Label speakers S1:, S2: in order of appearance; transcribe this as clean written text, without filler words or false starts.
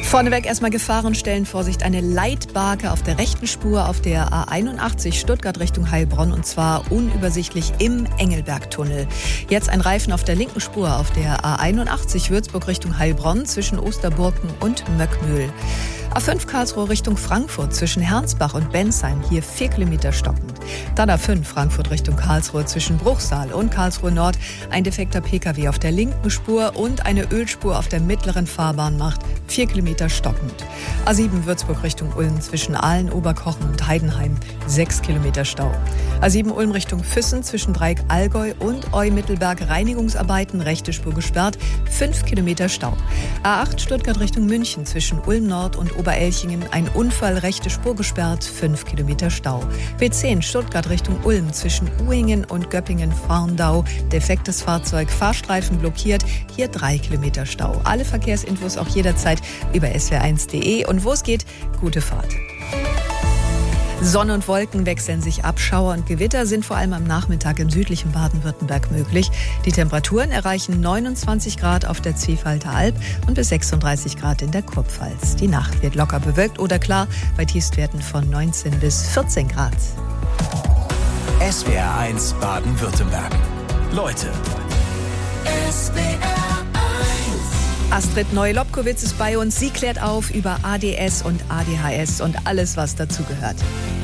S1: Vorneweg erstmal Gefahrenstellen. Vorsicht, eine Leitbarke auf der rechten Spur auf der A81 Stuttgart Richtung Heilbronn, und zwar unübersichtlich im Engelbergtunnel. Jetzt ein Reifen auf der linken Spur auf der A81 Würzburg Richtung Heilbronn zwischen Osterburken und Möckmühl. A5 Karlsruhe Richtung Frankfurt zwischen Hernsbach und Bensheim, hier 4 Kilometer stockend. Dann A5 Frankfurt Richtung Karlsruhe zwischen Bruchsal und Karlsruhe Nord. Ein defekter Pkw auf der linken Spur und eine Ölspur auf der mittleren Fahrbahn macht 4 Kilometer stockend. A7 Würzburg Richtung Ulm zwischen Aalen, Oberkochen und Heidenheim, 6 Kilometer Stau. A7 Ulm Richtung Füssen zwischen Dreieck Allgäu und Eu-Mittelberg Reinigungsarbeiten, rechte Spur gesperrt, 5 Kilometer Stau. A8 Stuttgart Richtung München zwischen Ulm Nord und Oberelchingen, ein Unfall, rechte Spur gesperrt, 5 Kilometer Stau. B10 Stuttgart Richtung Ulm zwischen Uhingen und Göppingen-Farndau, defektes Fahrzeug, Fahrstreifen blockiert, hier 3 Kilometer Stau. Alle Verkehrsinfos auch jederzeit über swr1.de und wo es geht, gute Fahrt. Sonne und Wolken wechseln sich ab. Schauer und Gewitter sind vor allem am Nachmittag im südlichen Baden-Württemberg möglich. Die Temperaturen erreichen 29 Grad auf der Zwiefalter Alb und bis 36 Grad in der Kurpfalz. Die Nacht wird locker bewölkt oder klar bei Tiefstwerten von 19 bis 14 Grad.
S2: SWR1 Baden-Württemberg. Leute.
S1: Astrid Neu-Lobkowitz ist bei uns. Sie klärt auf über ADS und ADHS und alles, was dazugehört.